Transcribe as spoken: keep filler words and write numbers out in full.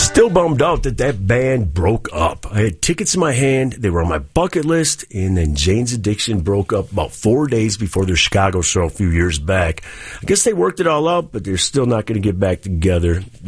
Still bummed out that that band broke up. I had tickets in my hand. They were on my bucket list. And then Jane's Addiction broke up about four days before their Chicago show a few years back. I guess they worked it all out, but they're still not going to get back together.